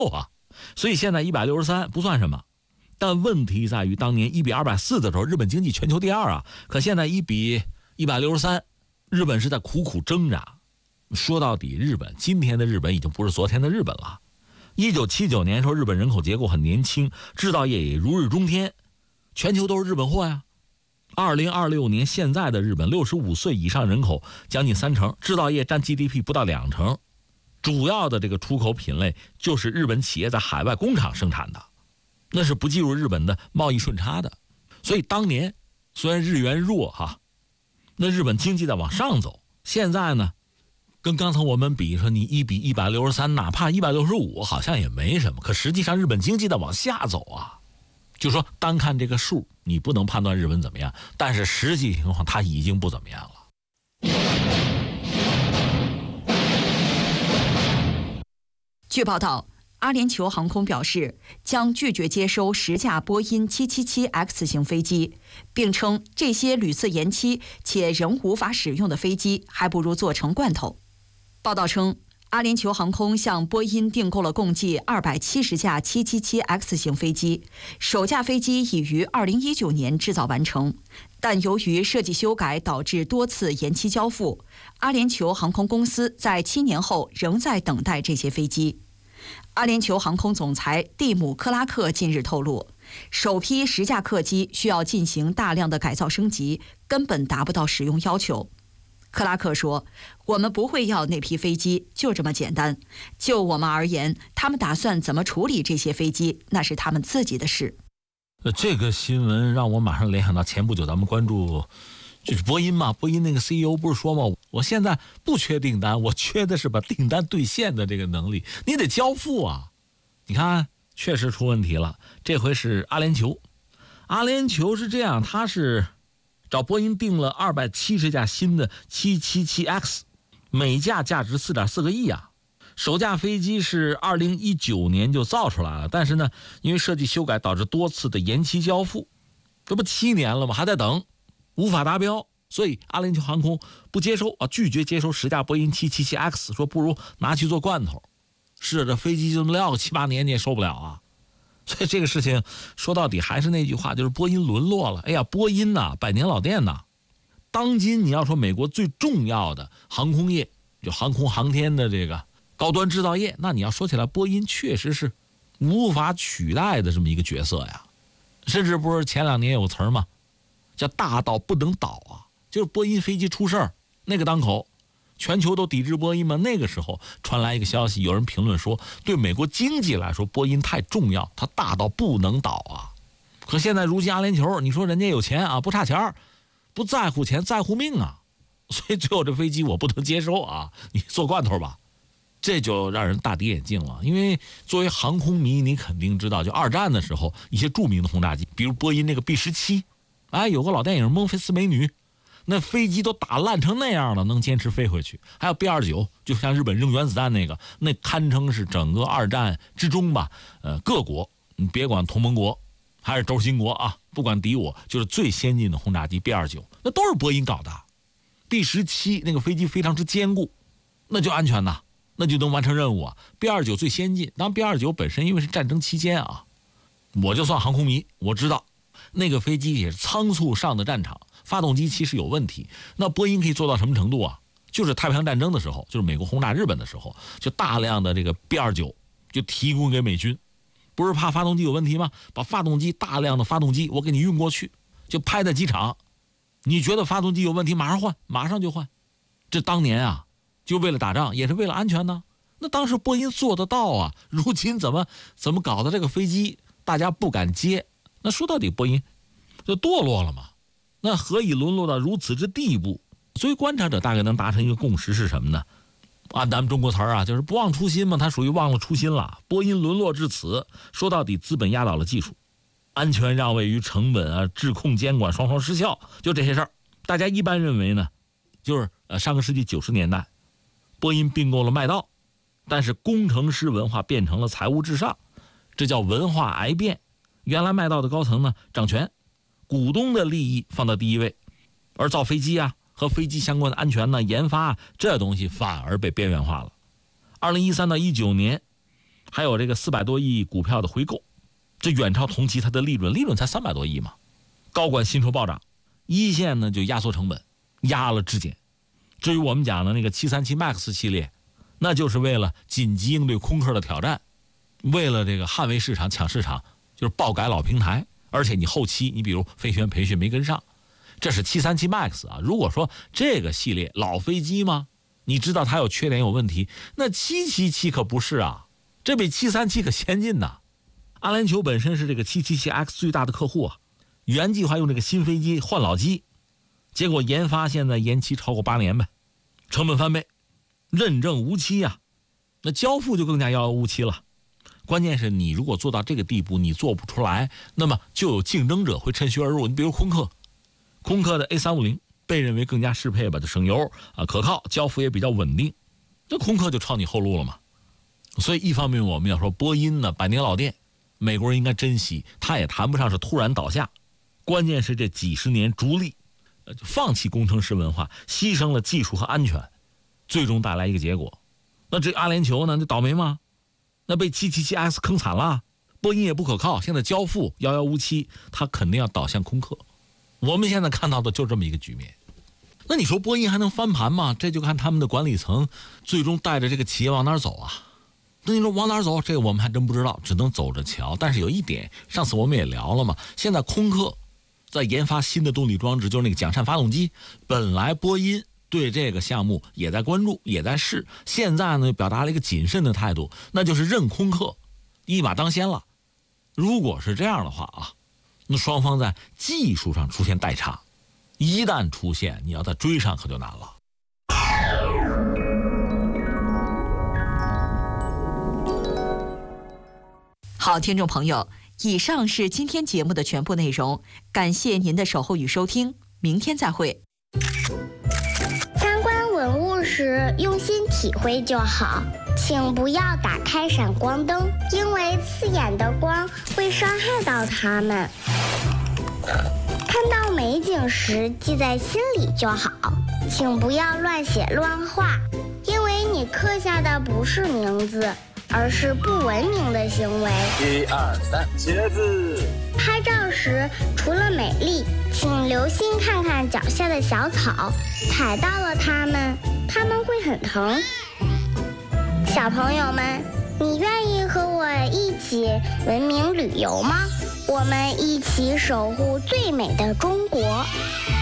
啊，所以现在163不算什么。但问题在于当年1比240的时候，日本经济全球第2啊，可现在1比163，日本是在苦苦挣扎。说到底，今天的日本已经不是昨天的日本了。1979年时候，日本人口结构很年轻，制造业也如日中天，全球都是日本货呀。2026年现在的日本65岁以上人口将近30%，制造业占 GDP 不到2%，主要的这个出口品类就是日本企业在海外工厂生产的，那是不计入日本的贸易顺差的。所以当年虽然日元弱哈，那日本经济在往上走。现在呢，跟刚才我们比说你1比163，哪怕165好像也没什么，可实际上日本经济在往下走啊。就说单看这个数，你不能判断日本怎么样，但是实际情况它已经不怎么样了。 据报道，阿联酋航空表示将拒绝接收10架波音 777X 型飞机，并称这些屡次延期且仍无法使用的飞机还不如做成罐头。报道称，阿联酋航空向波音订购了共计270架 777X 型飞机，首架飞机已于2019年制造完成，但由于设计修改导致多次延期交付，阿联酋航空公司在7年后仍在等待这些飞机。阿联酋航空总裁蒂姆·克拉克近日透露，首批10架客机需要进行大量的改造升级，根本达不到使用要求。克拉克说，我们不会要那批飞机，就这么简单。就我们而言，他们打算怎么处理这些飞机，那是他们自己的事。 这个新闻让我马上联想到前不久咱们关注就是波音嘛，波音那个 CEO 不是说嘛，我现在不缺订单，我缺的是把订单兑现的这个能力，你得交付啊。你看确实出问题了，这回是阿联酋。阿联酋是这样，他是找波音订了270架新的 777X， 每架价值 4.4 个亿啊。首架飞机是2019年就造出来了，但是呢，因为设计修改导致多次的延期交付，这不7年了吗？还在等，无法达标，所以阿联酋航空不接收啊，拒绝接收10架波音 777X， 说不如拿去做罐头。是这飞机就撂个7、8年你也受不了啊。所以这个事情说到底还是那句话，就是波音沦落了。哎呀，波音呐，百年老店呐。当今你要说美国最重要的航空业，就航空航天的这个高端制造业，那你要说起来，波音确实是无法取代的这么一个角色呀。甚至不是前2年有词儿吗？叫大到不能倒啊，就是波音飞机出事儿那个当口，全球都抵制波音嘛。那个时候传来一个消息，有人评论说，对美国经济来说，波音太重要，它大到不能倒啊。可现在如今阿联酋，你说人家有钱啊，不差钱，不在乎钱，在乎命啊。所以最后这飞机我不能接收啊，你做罐头吧。这就让人大跌眼镜了，因为作为航空迷，你肯定知道，就2战的时候一些著名的轰炸机，比如波音那个 B-17，哎，有个老电影《孟菲斯美女》，那飞机都打烂成那样了，能坚持飞回去。还有 B-29，就像日本扔原子弹那个，那堪称是整个2战之中吧，各国，你别管同盟国还是轴心国啊，不管敌我，就是最先进的轰炸机 B-29，那都是波音搞的。B-17那个飞机非常之坚固，那就安全呐。那就能完成任务啊。B-29最先进，当然 B-29本身因为是战争期间啊，我就算航空迷，我知道那个飞机也是仓促上的战场，发动机其实有问题。那波音可以做到什么程度啊？就是太平洋战争的时候，就是美国轰炸日本的时候，就大量的这个 B-29就提供给美军，不是怕发动机有问题吗？把大量的发动机我给你运过去，就拍在机场，你觉得发动机有问题马上换，马上就换。这当年啊，就为了打仗，也是为了安全呢。那当时波音做得到啊，如今怎么搞的这个飞机大家不敢接？那说到底，波音就堕落了嘛。那何以沦落到如此之地步？所以观察者大概能达成一个共识是什么呢？按咱们中国词儿啊，就是不忘初心嘛，它属于忘了初心了。波音沦落至此，说到底，资本压倒了技术，安全让位于成本啊，质控监管双双失效，就这些事儿。大家一般认为呢，就是上个世纪90年代。波音并购了麦道，但是工程师文化变成了财务至上，这叫文化癌变。原来麦道的高层呢掌权，股东的利益放到第一位，而造飞机啊和飞机相关的安全呢研发这东西反而被边缘化了。2013到19年， 还有这个400多亿股票的回购，这远超同期它的利润才300多亿嘛。高管薪酬暴涨，一线呢就压缩成本，压了质检。至于我们讲的那个737 MAX 系列，那就是为了紧急应对空客的挑战，为了这个捍卫市场抢市场，就是爆改老平台。而且你后期你比如飞行员培训没跟上，这是737 MAX 啊。如果说这个系列老飞机吗？你知道它有缺点有问题，那777可不是啊，这比737可先进呐。阿联酋本身是这个777X 最大的客户啊，原计划用这个新飞机换老机，结果研发现在延期超过8年呗，成本翻倍，认证无期啊，那交付就更加遥遥无期了。关键是你如果做到这个地步你做不出来，那么就有竞争者会趁虚而入。你比如空客的 A350 被认为更加适配吧，就省油啊，可靠，交付也比较稳定，这空客就抄你后路了嘛。所以一方面我们要说波音呢百年老店，美国人应该珍惜，它也谈不上是突然倒下，关键是这几十年逐利放弃工程师文化，牺牲了技术和安全，最终带来一个结果。那这阿联酋呢，那倒霉吗？那被777X 坑惨了，波音也不可靠，现在交付遥遥无期，它肯定要倒向空客。我们现在看到的就这么一个局面。那你说波音还能翻盘吗？这就看他们的管理层最终带着这个企业往哪儿走啊。那你说往哪儿走，这个我们还真不知道，只能走着瞧。但是有一点，上次我们也聊了嘛，现在空客在研发新的动力装置，就是那个桨扇发动机。本来波音对这个项目也在关注，也在试，现在呢表达了一个谨慎的态度，那就是认空客一马当先了。如果是这样的话啊，那双方在技术上出现代差，一旦出现，你要再追上可就难了。 好，听众朋友，以上是今天节目的全部内容，感谢您的守候与收听，明天再会。 参观文物时用心体会就好，请不要打开闪光灯，因为刺眼的光会伤害到它们。看到美景时记在心里就好，请不要乱写乱画，因为你刻下的不是名字，而是不文明的行为。 1、2、3，茄子。 拍照时除了美丽，请留心看看脚下的小草，踩到了它们会很疼。小朋友们，你愿意和我一起文明旅游吗？我们一起守护最美的中国。